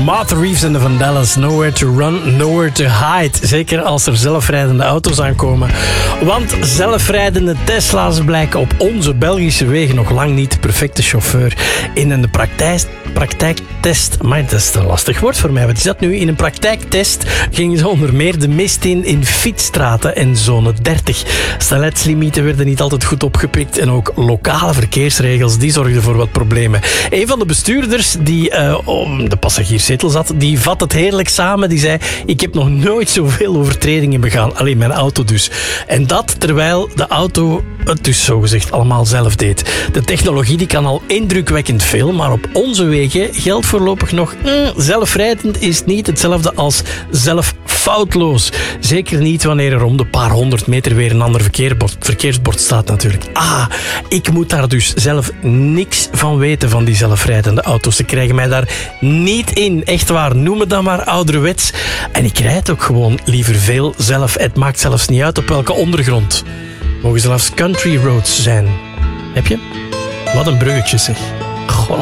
Martha Reeves en de Vandellas. Nowhere to run, nowhere to hide. Zeker als er zelfrijdende auto's aankomen. Want zelfrijdende Tesla's blijken op onze Belgische wegen nog lang niet de perfecte chauffeur. In een praktijktest... Maar dat is een lastig woord voor mij. Wat is dat nu? In een praktijktest gingen ze onder meer de mist in fietsstraten en zone 30. Snelheidslimieten werden niet altijd goed opgepikt en ook lokale verkeersregels die zorgden voor wat problemen. Een van de bestuurders die op de passagierszetel zat, die vat het heerlijk samen. Die zei, ik heb nog nooit zoveel overtredingen begaan. Alleen mijn auto dus. En dat terwijl de auto het dus zogezegd allemaal zelf deed. De technologie die kan al indrukwekkend veel, maar op onze wegen geldt voorlopig nog zelfrijdend is niet hetzelfde als zelffoutloos. Zeker niet wanneer er om de paar 100 meter weer een ander verkeersbord staat natuurlijk. Ik moet daar dus zelf niks van weten van die zelfrijdende auto's. Ze krijgen mij daar niet in. Echt waar, noem het dan maar ouderwets. En ik rijd ook gewoon liever veel zelf. Het maakt zelfs niet uit op welke ondergrond. Mogen zelfs country roads zijn. Heb je? Wat een bruggetje zeg. Goh.